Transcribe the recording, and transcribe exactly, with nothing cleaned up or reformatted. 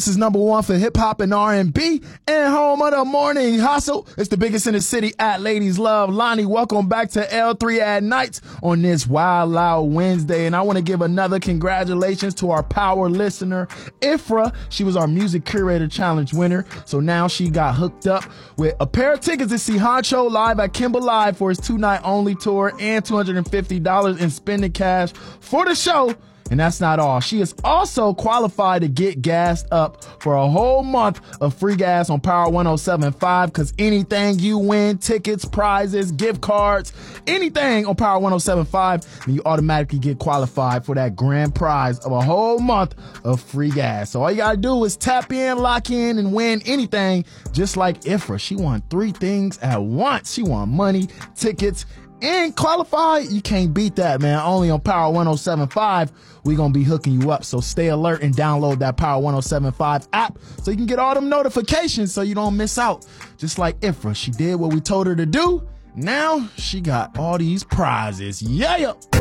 This is number one for hip hop and R and B and home of the morning hustle. It's the biggest in the city at Ladies Love Lonnie. Welcome back to L three at Nights on this Wild Loud Wednesday. And I want to give another congratulations to our power listener, Ifra. She was our Music Curator Challenge winner. So now she got hooked up with a pair of tickets to see Honcho live at Kimba Live for his two-night only tour and two hundred fifty dollars in spending cash for the show. And that's not all. She is also qualified to get gassed up for a whole month of free gas on Power one oh seven point five, because anything you win, tickets, prizes, gift cards, anything on Power one oh seven point five, then you automatically get qualified for that grand prize of a whole month of free gas. So all you gotta do is tap in, lock in, and win anything, just like Ifra. She won three things at once. She won money, tickets, and qualified. You can't beat that, man. Only on Power one oh seven point five, we gonna be hooking you up. So stay alert and download that Power one oh seven point five app so you can get all them notifications so you don't miss out. Just like Ifra, she did what we told her to do. Now she got all these prizes. Yeah.